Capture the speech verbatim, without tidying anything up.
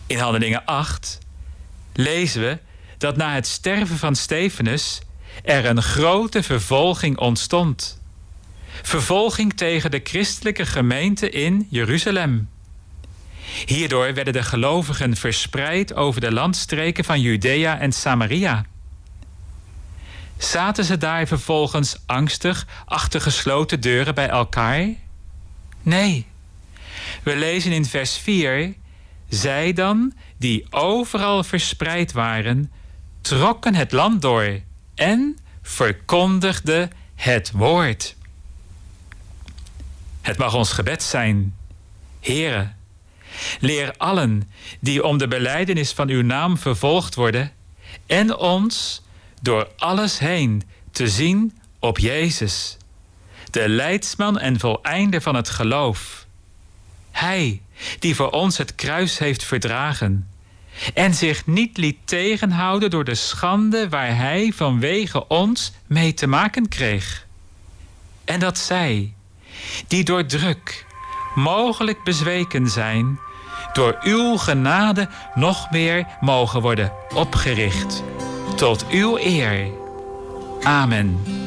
In Handelingen acht lezen we dat na het sterven van Stefanus er een grote vervolging ontstond. Vervolging tegen de christelijke gemeente in Jeruzalem. Hierdoor werden de gelovigen verspreid over de landstreken van Judea en Samaria. Zaten ze daar vervolgens angstig achter gesloten deuren bij elkaar? Nee. We lezen in vers vier... Zij dan, die overal verspreid waren, trokken het land door en verkondigden het woord. Het mag ons gebed zijn. Heere, leer allen die om de belijdenis van uw naam vervolgd worden en ons door alles heen te zien op Jezus, de leidsman en voleinder van het geloof. Hij die voor ons het kruis heeft verdragen en zich niet liet tegenhouden door de schande waar hij vanwege ons mee te maken kreeg. En dat zij, die door druk mogelijk bezweken zijn, door uw genade nog meer mogen worden opgericht. Tot uw eer. Amen.